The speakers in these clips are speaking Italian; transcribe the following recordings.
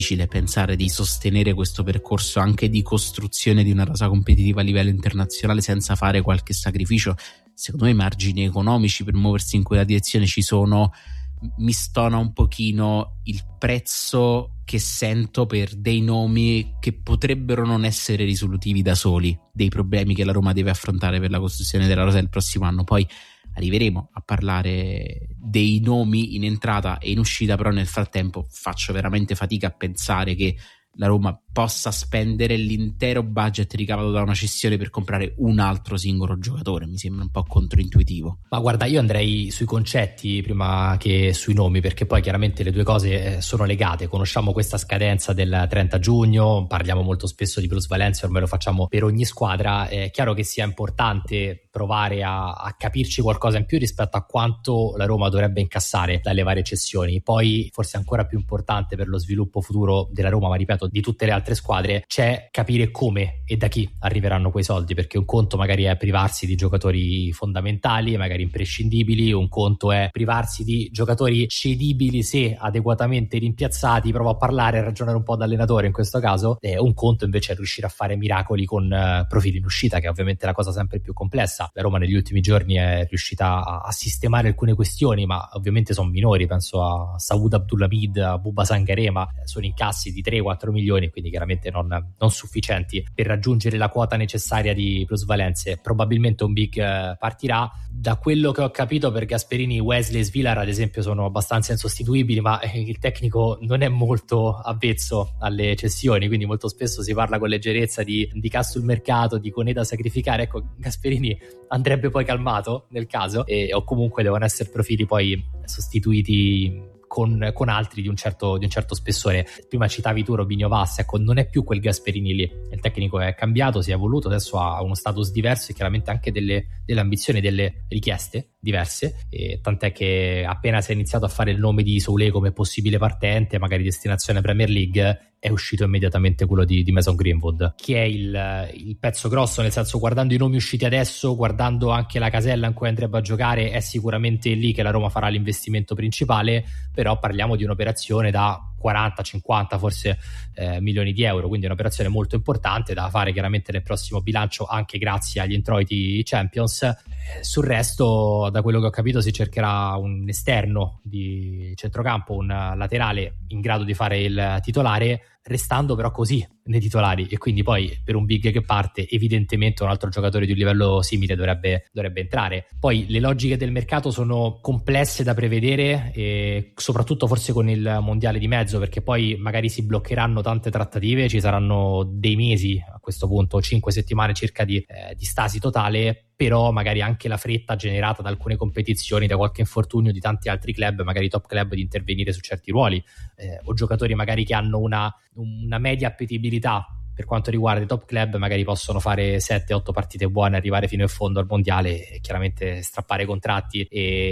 difficile pensare di sostenere questo percorso anche di costruzione di una rosa competitiva a livello internazionale senza fare qualche sacrificio. Secondo me i margini economici per muoversi in quella direzione ci sono. Mi stona un pochino il prezzo che sento per dei nomi che potrebbero non essere risolutivi da soli dei problemi che la Roma deve affrontare per la costruzione della rosa del prossimo anno. Poi arriveremo a parlare dei nomi in entrata e in uscita, però nel frattempo faccio veramente fatica a pensare che la Roma possa spendere l'intero budget ricavato da una cessione per comprare un altro singolo giocatore. Mi sembra un po' controintuitivo. Ma guarda, io andrei sui concetti prima che sui nomi, perché poi chiaramente le due cose sono legate. Conosciamo questa scadenza del 30 giugno, parliamo molto spesso di plusvalenza, ormai lo facciamo per ogni squadra. È chiaro che sia importante provare a capirci qualcosa in più rispetto a quanto la Roma dovrebbe incassare dalle varie cessioni. Poi forse ancora più importante per lo sviluppo futuro della Roma, ma ripeto di tutte le altre squadre, c'è capire come e da chi arriveranno quei soldi, perché un conto magari è privarsi di giocatori fondamentali, magari imprescindibili, un conto è privarsi di giocatori cedibili se adeguatamente rimpiazzati. Provo a parlare e ragionare un po' da allenatore in questo caso. Un conto invece è riuscire a fare miracoli con profili in uscita, che è ovviamente la cosa sempre più complessa. La Roma negli ultimi giorni è riuscita a sistemare alcune questioni, ma ovviamente sono minori, penso a Saud Abdulhamid, a Buba Sangarema, sono incassi di 3-4 milioni, quindi chiaramente non sufficienti per raggiungere la quota necessaria di plusvalenze. Probabilmente un big partirà. Da quello che ho capito, per Gasperini Wesley e Svilar ad esempio sono abbastanza insostituibili, ma il tecnico non è molto avvezzo alle cessioni, quindi molto spesso si parla con leggerezza di casso sul mercato, di conè da sacrificare. Ecco, Gasperini andrebbe poi calmato nel caso, o comunque devono essere profili poi sostituiti con altri di un certo spessore. Prima citavi tu Robinho Vass, ecco, non è più quel Gasperini lì, il tecnico è cambiato, si è evoluto, adesso ha uno status diverso e chiaramente anche delle ambizioni, delle richieste diverse, e tant'è che appena si è iniziato a fare il nome di Soulé come possibile partente, magari destinazione Premier League, è uscito immediatamente quello di Mason Greenwood, che è il pezzo grosso, nel senso, guardando i nomi usciti adesso, guardando anche la casella in cui andrebbe a giocare, è sicuramente lì che la Roma farà l'investimento principale, però parliamo di un'operazione da 40, 50 forse milioni di euro, quindi è un'operazione molto importante da fare chiaramente nel prossimo bilancio, anche grazie agli introiti Champions. Sul resto, da quello che ho capito, si cercherà un esterno di centrocampo, un laterale in grado di fare il titolare, restando però così nei titolari, e quindi poi per un big che parte evidentemente un altro giocatore di un livello simile dovrebbe entrare. Poi le logiche del mercato sono complesse da prevedere, e soprattutto forse con il mondiale di mezzo, perché poi magari si bloccheranno tante trattative, ci saranno dei mesi a questo punto, 5 settimane circa di stasi totale, però magari anche la fretta generata da alcune competizioni, da qualche infortunio di tanti altri club, magari top club, di intervenire su certi ruoli, o giocatori magari che hanno una media appetibilità per quanto riguarda i top club, magari possono fare 7-8 partite buone, arrivare fino in fondo al mondiale e chiaramente strappare contratti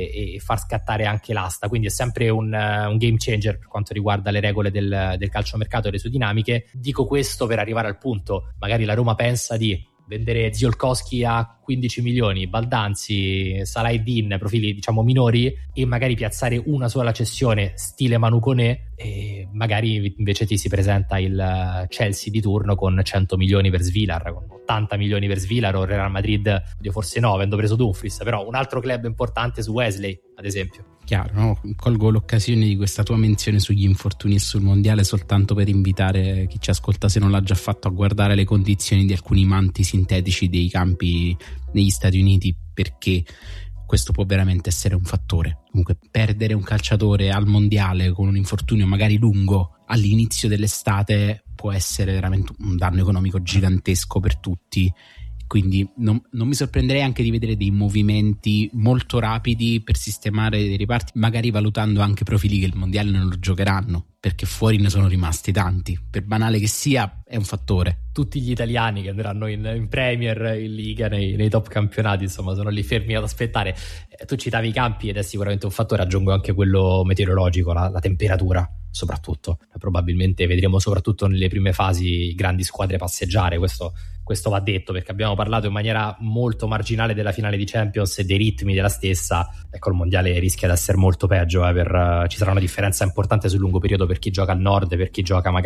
e far scattare anche l'asta. Quindi è sempre un game changer per quanto riguarda le regole del calciomercato e le sue dinamiche. Dico questo per arrivare al punto: magari la Roma pensa di vendere Ziolkowski a 15 milioni, Baldanzi, Salahdin, profili diciamo minori, e magari piazzare una sola cessione stile Manu Koné, e magari invece ti si presenta il Chelsea di turno con 100 milioni per Svilar, con 80 milioni per Svilar, o Real Madrid, forse no, avendo preso Dumfries, però un altro club importante su Wesley ad esempio. Chiaro, no? Colgo l'occasione di questa tua menzione sugli infortuni e sul mondiale soltanto per invitare chi ci ascolta, se non l'ha già fatto, a guardare le condizioni di alcuni manti sintetici dei campi negli Stati Uniti, perché questo può veramente essere un fattore. Comunque perdere un calciatore al mondiale con un infortunio magari lungo all'inizio dell'estate può essere veramente un danno economico gigantesco per tutti. Quindi non mi sorprenderei anche di vedere dei movimenti molto rapidi per sistemare dei reparti, magari valutando anche profili che il mondiale non lo giocheranno, perché fuori ne sono rimasti tanti. Per banale che sia, è un fattore. Tutti gli italiani che andranno in Premier, in Liga, nei top campionati, insomma, sono lì fermi ad aspettare. Tu citavi i campi ed è sicuramente un fattore, aggiungo anche quello meteorologico, la temperatura soprattutto. Probabilmente vedremo soprattutto nelle prime fasi grandi squadre passeggiare, questo va detto, perché abbiamo parlato in maniera molto marginale della finale di Champions e dei ritmi della stessa. Ecco, il mondiale rischia di essere molto peggio, ci sarà una differenza importante sul lungo periodo per chi gioca al nord, per chi gioca magari